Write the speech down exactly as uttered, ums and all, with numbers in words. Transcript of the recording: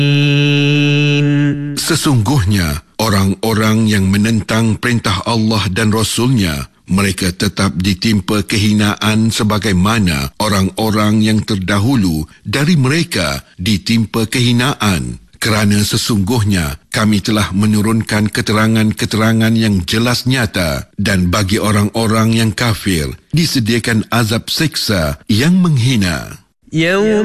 Sesungguhnya orang-orang yang menentang perintah Allah dan Rasul-Nya, mereka tetap ditimpa kehinaan sebagaimana orang-orang yang terdahulu dari mereka ditimpa kehinaan. Kerana sesungguhnya kami telah menurunkan keterangan-keterangan yang jelas nyata, dan bagi orang-orang yang kafir disediakan azab seksa yang menghina.